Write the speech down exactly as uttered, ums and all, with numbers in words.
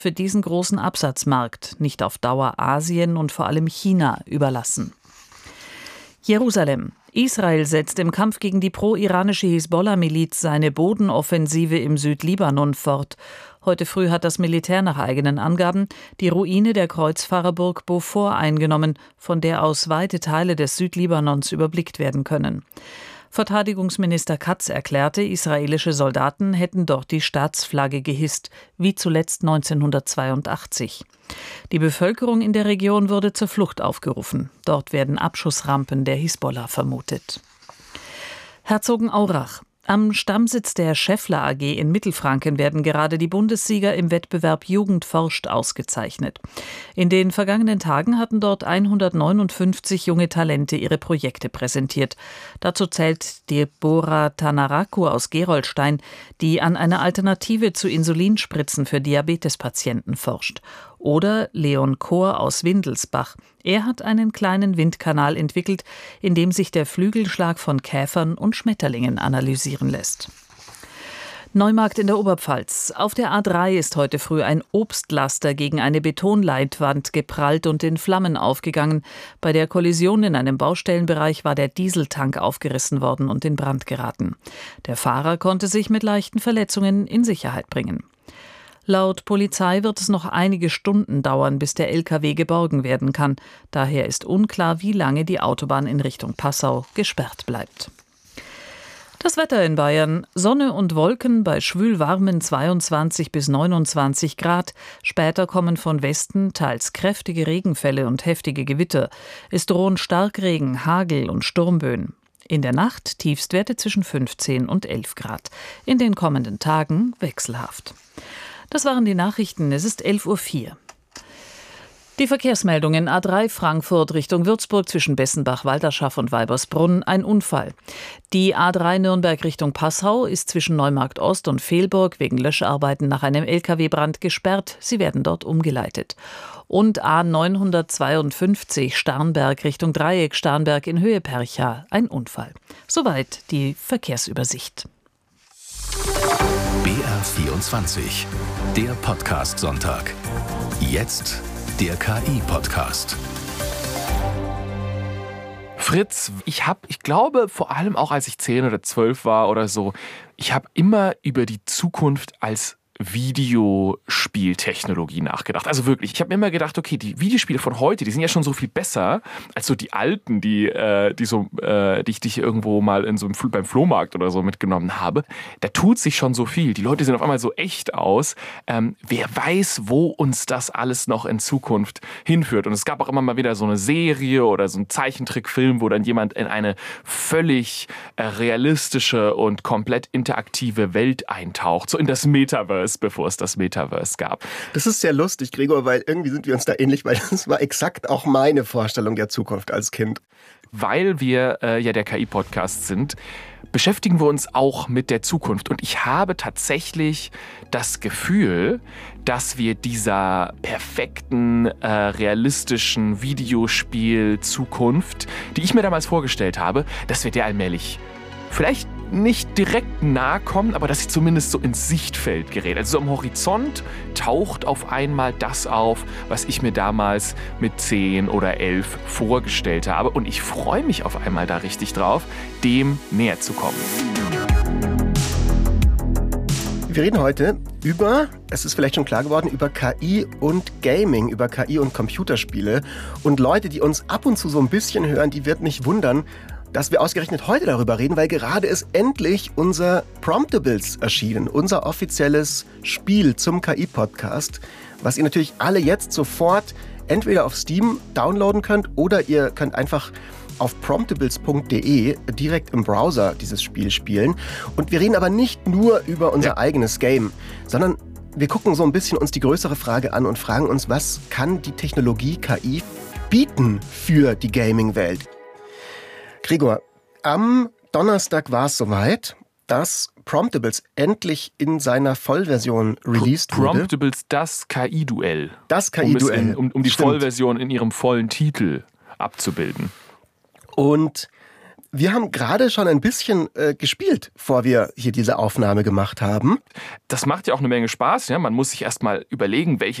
für diesen großen Absatzmarkt, nicht auf Dauer Asien und vor allem China überlassen. Jerusalem. Israel setzt im Kampf gegen die pro-iranische Hisbollah-Miliz seine Bodenoffensive im Südlibanon fort. Heute früh hat das Militär nach eigenen Angaben die Ruine der Kreuzfahrerburg Beaufort eingenommen, von der aus weite Teile des Südlibanons überblickt werden können. Verteidigungsminister Katz erklärte, israelische Soldaten hätten dort die Staatsflagge gehisst, wie zuletzt neunzehnhundertzweiundachtzig. Die Bevölkerung in der Region wurde zur Flucht aufgerufen. Dort werden Abschussrampen der Hisbollah vermutet. Herzogenaurach. Am Stammsitz der Schaeffler A G in Mittelfranken werden gerade die Bundessieger im Wettbewerb Jugend forscht ausgezeichnet. In den vergangenen Tagen hatten dort hundertneunundfünfzig junge Talente ihre Projekte präsentiert. Dazu zählt Deborah Tanaraku aus Gerolstein, die an einer Alternative zu Insulinspritzen für Diabetespatienten forscht. Oder Leon Kohr aus Windelsbach. Er hat einen kleinen Windkanal entwickelt, in dem sich der Flügelschlag von Käfern und Schmetterlingen analysieren lässt. Neumarkt in der Oberpfalz. Auf der A drei ist heute früh ein Obstlaster gegen eine Betonleitwand geprallt und in Flammen aufgegangen. Bei der Kollision in einem Baustellenbereich war der Dieseltank aufgerissen worden und in Brand geraten. Der Fahrer konnte sich mit leichten Verletzungen in Sicherheit bringen. Laut Polizei wird es noch einige Stunden dauern, bis der L K W geborgen werden kann. Daher ist unklar, wie lange die Autobahn in Richtung Passau gesperrt bleibt. Das Wetter in Bayern. Sonne und Wolken bei schwülwarmen zweiundzwanzig bis neunundzwanzig Grad. Später kommen von Westen teils kräftige Regenfälle und heftige Gewitter. Es drohen Starkregen, Hagel und Sturmböen. In der Nacht Tiefstwerte zwischen fünfzehn und elf Grad. In den kommenden Tagen wechselhaft. Das waren die Nachrichten. Es ist elf Uhr vier. Die Verkehrsmeldungen: A drei Frankfurt Richtung Würzburg zwischen Bessenbach, Walterschaff und Weibersbrunn ein Unfall. Die A drei Nürnberg Richtung Passau ist zwischen Neumarkt Ost und Vehlburg wegen Löscharbeiten nach einem L K W-Brand gesperrt. Sie werden dort umgeleitet. Und A neunhundertzweiundfünfzig Starnberg Richtung Dreieck Starnberg in Höhe Percha ein Unfall. Soweit die Verkehrsübersicht. B R vierundzwanzig, der Podcast-Sonntag. Jetzt der K I-Podcast. Fritz, ich habe, ich glaube, vor allem auch als ich zehn oder zwölf war oder so, ich habe immer über die Zukunft als Videospieltechnologie nachgedacht. Also wirklich, ich habe mir immer gedacht, okay, die Videospiele von heute, die sind ja schon so viel besser als so die alten, die, äh, die, so, äh, die ich dich irgendwo mal in so einem, beim Flohmarkt oder so mitgenommen habe. Da tut sich schon so viel. Die Leute sehen auf einmal so echt aus. Ähm, wer weiß, wo uns das alles noch in Zukunft hinführt. Und es gab auch immer mal wieder so eine Serie oder so einen Zeichentrickfilm, wo dann jemand in eine völlig äh, realistische und komplett interaktive Welt eintaucht, so in das Metaverse, bevor es das Metaverse gab. Das ist sehr lustig, Gregor, weil irgendwie sind wir uns da ähnlich, weil das war exakt auch meine Vorstellung der Zukunft als Kind. Weil wir äh, ja der K I-Podcast sind, beschäftigen wir uns auch mit der Zukunft. Und ich habe tatsächlich das Gefühl, dass wir dieser perfekten, äh, realistischen Videospiel-Zukunft, die ich mir damals vorgestellt habe, dass wir der allmählich vielleicht nicht direkt nahe kommen, aber dass sie zumindest so ins Sichtfeld gerät. Also so am Horizont taucht auf einmal das auf, was ich mir damals mit zehn oder elf vorgestellt habe. Und ich freue mich auf einmal da richtig drauf, dem näher zu kommen. Wir reden heute über, es ist vielleicht schon klar geworden, über K I und Gaming, über K I und Computerspiele. Und Leute, die uns ab und zu so ein bisschen hören, die wird nicht wundern, dass wir ausgerechnet heute darüber reden, weil gerade ist endlich unser Promptables erschienen, unser offizielles Spiel zum K I-Podcast, was ihr natürlich alle jetzt sofort entweder auf Steam downloaden könnt oder ihr könnt einfach auf promptables punkt de direkt im Browser dieses Spiel spielen. Und wir reden aber nicht nur über unser ja. eigenes Game, sondern wir gucken so ein bisschen uns die größere Frage an und fragen uns, was kann die Technologie K I bieten für die Gaming-Welt? Gregor, am Donnerstag war es soweit, dass Promptables endlich in seiner Vollversion released wurde. Promptables, das K I-Duell. Das K I-Duell. Um, um, um die Stimmt. Vollversion in ihrem vollen Titel abzubilden. Und wir haben gerade schon ein bisschen äh, gespielt, bevor wir hier diese Aufnahme gemacht haben. Das macht ja auch eine Menge Spaß. Ja? Man muss sich erst mal überlegen, welche